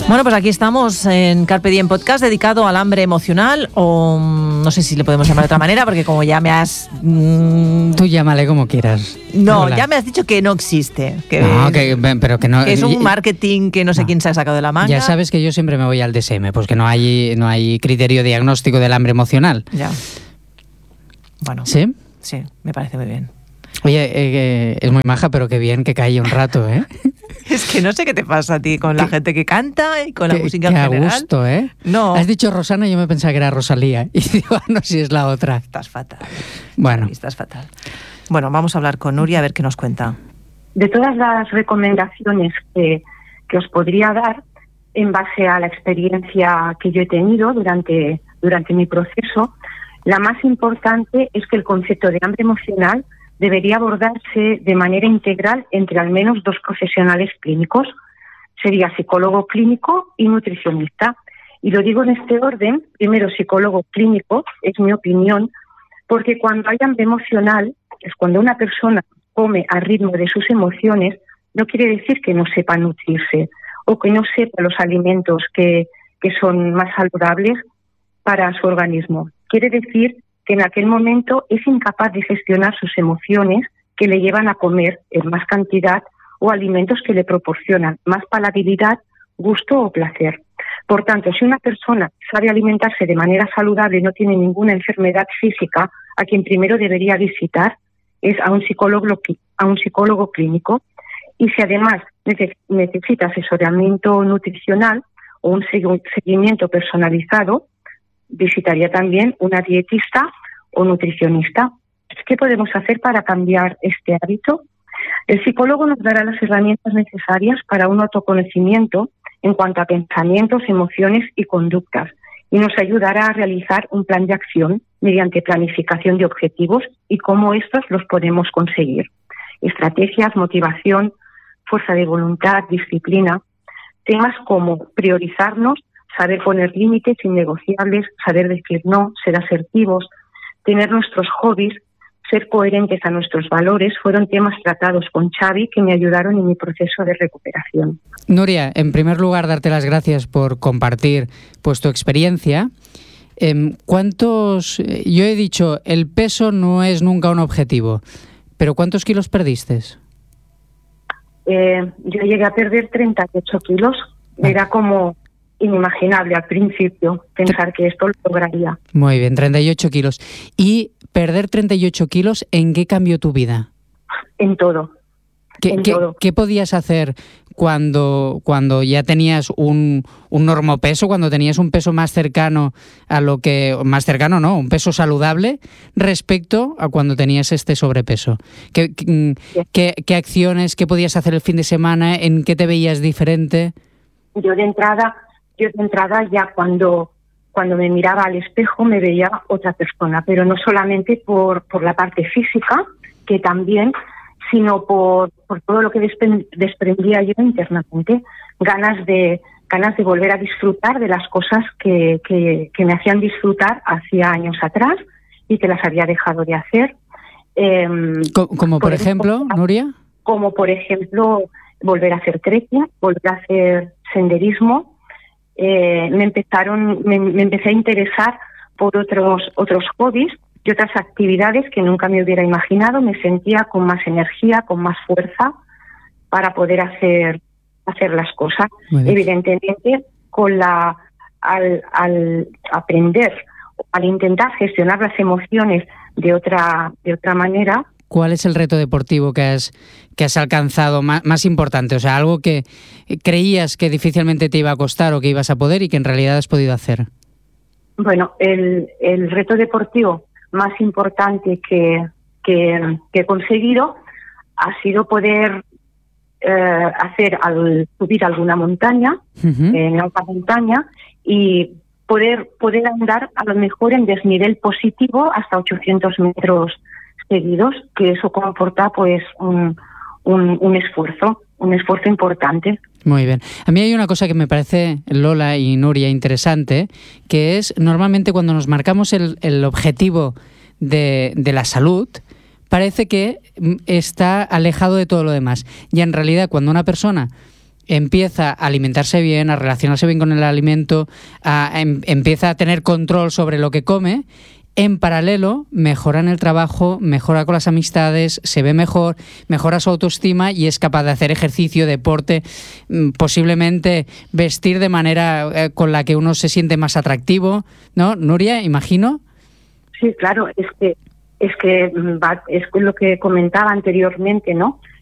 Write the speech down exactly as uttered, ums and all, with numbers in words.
Bueno, pues aquí estamos en Carpe Diem Podcast dedicado al hambre emocional, o no sé si le podemos llamar de otra manera, porque como ya me has... Mmm, Tú llámale como quieras. No, Hola. Ya me has dicho que no existe. Que, no, que, pero que no... Que es un marketing que no sé no. quién se ha sacado de la manga. Ya sabes que yo siempre me voy al D S M, pues que no hay, no hay criterio diagnóstico del hambre emocional. Ya. Bueno. ¿Sí? Sí, me parece muy bien. Oye, eh, es muy maja, pero qué bien que calle un rato, ¿eh? Es que no sé qué te pasa a ti con la gente que canta y con la que, música que en a general. gusto, ¿eh? No. Has dicho Rosana y yo me pensaba que era Rosalía. Y digo, no, si es la otra. Estás fatal. Bueno. Estás fatal. Bueno, vamos a hablar con Nuria a ver qué nos cuenta. De todas las recomendaciones que, que os podría dar, en base a la experiencia que yo he tenido durante, durante mi proceso, la más importante es que el concepto de hambre emocional debería abordarse de manera integral entre al menos dos profesionales clínicos. Sería psicólogo clínico y nutricionista. Y lo digo en este orden: primero psicólogo clínico, es mi opinión, porque cuando hay hambre emocional, es cuando una persona come al ritmo de sus emociones, no quiere decir que no sepa nutrirse o que no sepa los alimentos que, que son más saludables para su organismo. Quiere decir que en aquel momento es incapaz de gestionar sus emociones que le llevan a comer en más cantidad o alimentos que le proporcionan más palatabilidad, gusto o placer. Por tanto, si una persona sabe alimentarse de manera saludable y no tiene ninguna enfermedad física, a quien primero debería visitar es a un psicólogo, a un psicólogo clínico. Y si además necesita asesoramiento nutricional o un seguimiento personalizado, visitaría también una dietista o nutricionista. ¿Qué podemos hacer para cambiar este hábito? El psicólogo nos dará las herramientas necesarias para un autoconocimiento en cuanto a pensamientos, emociones y conductas, y nos ayudará a realizar un plan de acción mediante planificación de objetivos y cómo estos los podemos conseguir. Estrategias, motivación, fuerza de voluntad, disciplina. Temas como priorizarnos, saber poner límites innegociables, saber decir no, ser asertivos, tener nuestros hobbies, ser coherentes a nuestros valores, fueron temas tratados con Xavi que me ayudaron en mi proceso de recuperación. Nuria, en primer lugar, darte las gracias por compartir pues, tu experiencia. Eh, ¿Cuántos? Yo he dicho, el peso no es nunca un objetivo, pero ¿cuántos kilos perdiste? Eh, yo llegué a perder treinta y ocho kilos. Ah. Era como inimaginable al principio pensar que esto lo lograría. Muy bien, treinta y ocho kilos. ¿Y perder treinta y ocho kilos, en qué cambió tu vida? En todo. ¿Qué, en qué, todo. ¿Qué podías hacer cuando, cuando ya tenías un, un normopeso, cuando tenías un peso más cercano a lo que... Más cercano, ¿no? Un peso saludable respecto a cuando tenías este sobrepeso. ¿Qué, qué, qué, qué acciones, qué podías hacer el fin de semana? ¿En qué te veías diferente? Yo de entrada... Yo de entrada ya cuando, cuando me miraba al espejo me veía otra persona, pero no solamente por, por la parte física, que también, sino por, por todo lo que desprendía yo internamente, ganas de, ganas de volver a disfrutar de las cosas que, que, que me hacían disfrutar hacía años atrás y que las había dejado de hacer. Eh, ¿Como por, por ejemplo, ejemplo, Nuria? Como por ejemplo, volver a hacer trekking, volver a hacer senderismo. Eh, me empezaron, me, me empecé a interesar por otros otros hobbies y otras actividades que nunca me hubiera imaginado. Me sentía con más energía, con más fuerza para poder hacer hacer las cosas. Evidentemente, con la al, al aprender, al intentar gestionar las emociones de otra de otra manera. ¿Cuál es el reto deportivo que has, que has alcanzado más, más importante? O sea, algo que creías que difícilmente te iba a costar o que ibas a poder y que en realidad has podido hacer. Bueno, el, el reto deportivo más importante que, que, que he conseguido ha sido poder eh, hacer al, subir alguna montaña, uh-huh. en alta montaña, y poder, poder andar a lo mejor en desnivel positivo hasta ochocientos metros seguidos, que eso comporta pues un, un, un esfuerzo, un esfuerzo importante. Muy bien. A mí hay una cosa que me parece, Lola y Nuria, interesante, que es normalmente cuando nos marcamos el, el objetivo de, de la salud, parece que está alejado de todo lo demás. Y en realidad cuando una persona empieza a alimentarse bien, a relacionarse bien con el alimento, a, em, empieza a tener control sobre lo que come, en paralelo mejora en el trabajo, mejora con las amistades, se ve mejor, mejora su autoestima y es capaz de hacer ejercicio, deporte, posiblemente vestir de manera eh, con la que uno se siente más atractivo, ¿no? Nuria, imagino. Sí, claro, es que es que va, es lo que comentaba anteriormente, ¿no?